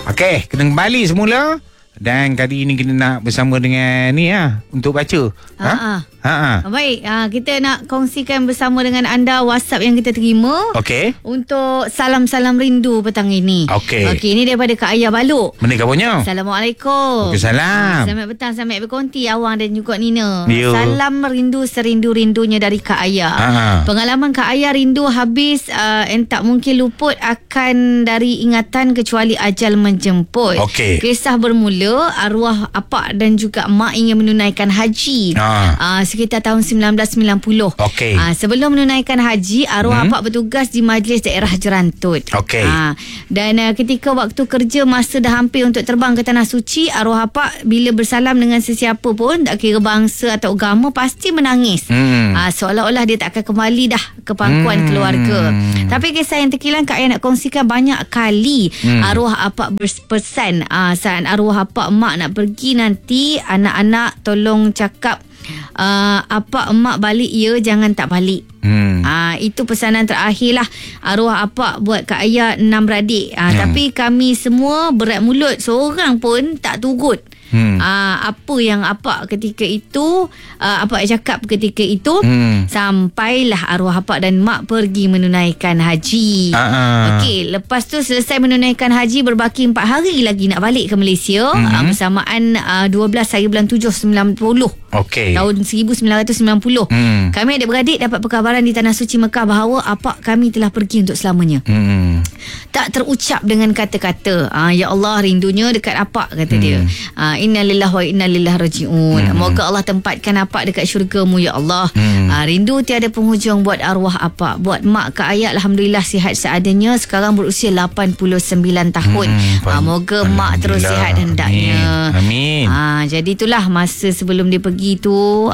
Okey, kena kembali semula. Dan kali ini kita nak bersama dengan ni untuk baca. Baik, kita nak kongsikan bersama dengan anda WhatsApp yang kita terima. Okey. Untuk salam-salam rindu petang ini. Okey. Ini daripada Kak Ayah Balok. Mana kabarnya? Assalamualaikum. Waalaikumsalam. Selamat petang, selamat berkonti Awang dan juga Nina. Yo. Salam rindu serindu-rindunya dari Kak Ayah. Pengalaman Kak Ayah rindu habis tak mungkin luput akan dari ingatan kecuali ajal menjemput. Okey. Kisah bermula arwah apak dan juga mak ingin menunaikan haji. Sekitar tahun 1990. Okey. Sebelum menunaikan haji, arwah apak bertugas di majlis daerah Jerantut. Okey. Dan ketika waktu kerja masa dah hampir untuk terbang ke Tanah Suci, arwah apak bila bersalam dengan sesiapa pun, tak kira bangsa atau agama, pasti menangis. Seolah-olah dia tak akan kembali dah ke pangkuan keluarga. Tapi kisah yang terkilan Kak Ayah nak kongsikan banyak kali arwah apak berpesan saat arwah apak mak nak pergi nanti, anak-anak tolong cakap apak emak balik ya, jangan tak balik. Itu pesanan terakhir lah arwah apak buat Kak Ayah 6 beradik. Tapi kami semua berat mulut, seorang pun tak turut apa yang apak ketika itu apak cakap ketika itu. Sampailah arwah apak dan mak pergi menunaikan haji. Okey, lepas tu selesai menunaikan haji, berbaki 4 hari lagi nak balik ke Malaysia. Bersamaan 12 hari bulan 7 90. Okey. Tahun 1990. Kami adik-beradik dapat perkabaran di Tanah Suci Mekah bahawa apak kami telah pergi untuk selamanya. Tak terucap dengan kata-kata. Ya Allah, rindunya dekat apak, kata dia. Innalillahi wa inna ilaihi raji'un. Moga Allah tempatkan apak dekat syurga-Mu, ya Allah. Rindu tiada penghujung buat arwah apak. Buat mak Kak Ayah, alhamdulillah sihat seadanya. Sekarang berusia 89 tahun. Moga mak terus sihat hendaknya. Amin. Jadi itulah masa sebelum dia pergi tu,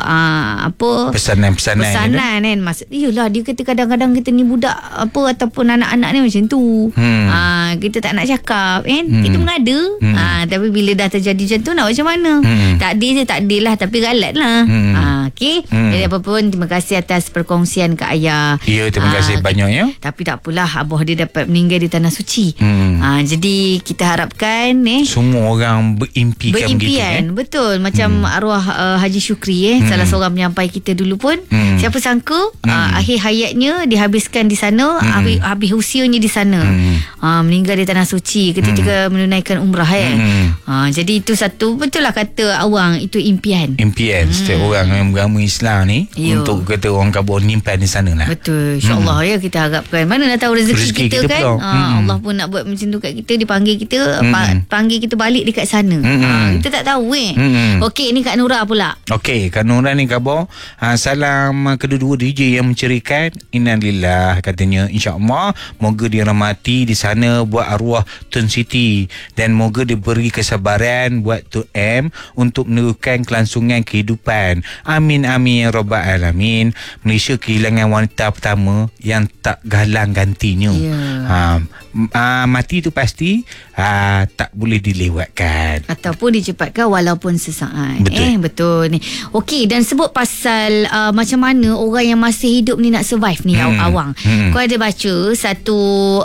pesanan kan. Iyalah, dia kata kadang-kadang kita ni budak ataupun anak-anak ni macam tu. Kita tak nak cakap kan. Kita mengada. Tapi bila dah terjadi macam tu, nak macam mana? Takdir je takdir lah, tapi galat lah. Okey. Jadi apa pun, terima kasih atas perkongsian Kak Ayah. Ya, terima kasih banyak ya. Tapi tak apalah, abah dia dapat meninggal di Tanah Suci. Jadi kita harapkan semua orang berimpian begitu. Betul. Macam arwah Haji Syukri salah seorang penyampai kita dulu pun. Siapa sangka akhir hayatnya dihabiskan di sana, habis usianya di sana. Meninggal di Tanah Suci ketika menunaikan umrah jadi itu satu, betul lah kata Awang, itu impian setiap orang yang beragama Islam ni. Untuk kata orang kabur nimpan di sana lah. Betul, insyaAllah ya, kita harapkan. Mana nak tahu rezeki kita kan. Allah pun nak buat macam tu kat kita, dipanggil kita, panggil kita balik dekat sana. Kita tak tahu Okey, ni Kak Nura pula. Okey, Kak Nura ni khabar salam kedua-dua DJ yang mencerikan. Innalillah, katanya, insyaAllah moga dirahmati di sana buat arwah Tun Siti, dan moga diberi kesabaran buat Tun M untuk meneruskan kelangsungan kehidupan. Amin amin ya rabbal alamin. Malaysia kehilangan wanita pertama yang tak galang gantinya. Mati tu pasti tak boleh dilewatkan ataupun dicepatkan walaupun sesaat. Betul ni. Okey, dan sebut pasal macam mana orang yang masih hidup ni nak survive ni. Awang, kau ada baca satu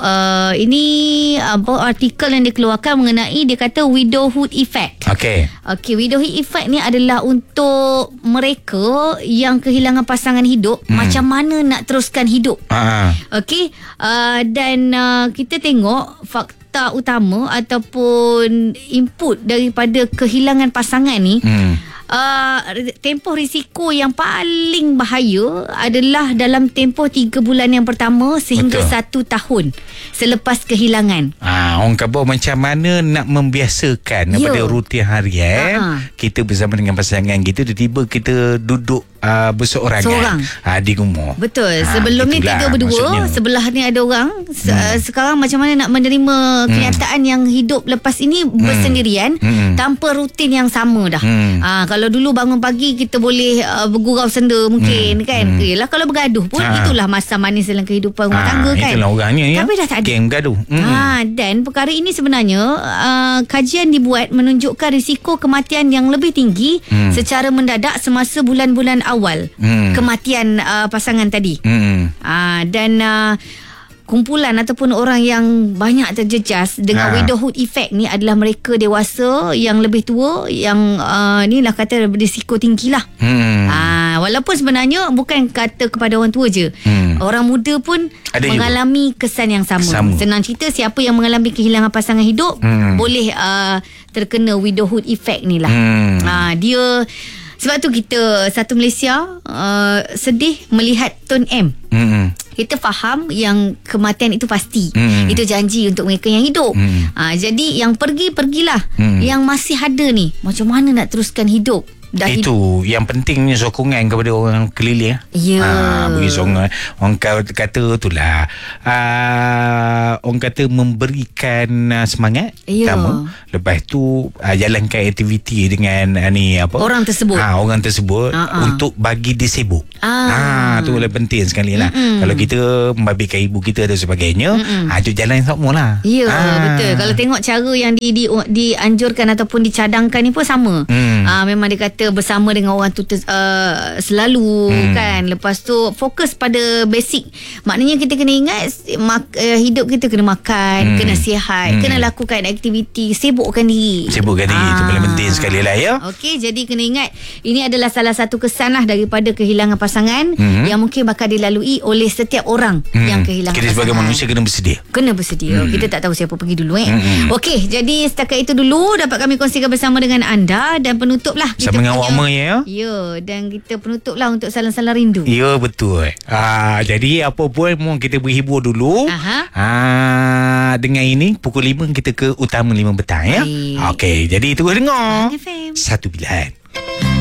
artikel yang dikeluarkan mengenai, dia kata widowhood effect. Okey, widowhood effect ni adalah untuk mereka yang kehilangan pasangan hidup, macam mana nak teruskan hidup. Okey, dan kita tengok fakta utama ataupun input daripada kehilangan pasangan ni. Tempoh risiko yang paling bahaya adalah dalam tempoh 3 bulan yang pertama sehingga 1 tahun selepas kehilangan. Orang kata macam mana nak membiasakan daripada rutin harian kita bersama dengan pasangan kita, tiba-tiba kita duduk berseorangan di rumah. Betul. Sebelum ni 3 berdua, maksudnya. Sebelah ni ada orang. Sekarang macam mana nak menerima kenyataan yang hidup lepas ini bersendirian tanpa rutin yang sama dah. Kalau dulu bangun pagi kita boleh bergurau senda mungkin kan. Yalah, kalau bergaduh pun itulah masa manis dalam kehidupan rumah tangga kan. Itulah orangnya ya. Tapi dah tak ada geng bergaduh. Dan perkara ini sebenarnya kajian dibuat menunjukkan risiko kematian yang lebih tinggi secara mendadak semasa bulan-bulan awal kematian pasangan tadi. Dan kumpulan ataupun orang yang banyak terjejas dengan widowhood effect ni adalah mereka dewasa yang lebih tua yang ni lah kata berisiko tinggi lah. Walaupun sebenarnya bukan kata kepada orang tua je, orang muda pun ada mengalami juga kesan yang sama. Senang cerita, siapa yang mengalami kehilangan pasangan hidup boleh terkena widowhood effect ni lah. Dia sebab tu kita satu Malaysia sedih melihat Tun M. Kita faham yang kematian itu pasti. Itu janji untuk mereka yang hidup. Jadi yang pergilah. Yang masih ada ni, macam mana nak teruskan hidup? Itu yang pentingnya sokongan kepada orang keliling. Bagi sokongan. Orang kata itulah orang kata memberikan semangat pertama. Lepas tu jalankan aktiviti dengan orang tersebut untuk bagi dia sibuk. Tu lah penting sekali lah. Kalau kita membabitkan ibu kita dan sebagainya, tu jalan semua lah. Betul. Kalau tengok cara yang dianjurkan ataupun dicadangkan ni pun sama. Memang dia kata bersama dengan orang tu selalu kan. Lepas tu fokus pada basic. Maknanya kita kena ingat hidup kita kena makan, kena sihat, kena lakukan aktiviti, sibukkan diri. Itu paling penting sekali lah ya. Okey, jadi kena ingat ini adalah salah satu kesan lah daripada kehilangan pasangan yang mungkin bakal dilalui oleh setiap orang yang kehilangan kita pasangan. Sebagai manusia kena bersedia. Kita tak tahu siapa pergi dulu Okey, jadi setakat itu dulu dapat kami kongsikan bersama dengan anda. Dan penutup lah kita dengan Wama ya. Dan kita penutup lah untuk Salam-Salam Rindu. Ya, betul. Jadi apa pun kita berhibur dulu. Dengan ini pukul 5 kita ke Utama 5 petang ya. Okey, jadi terus dengar. Satu Pilihan.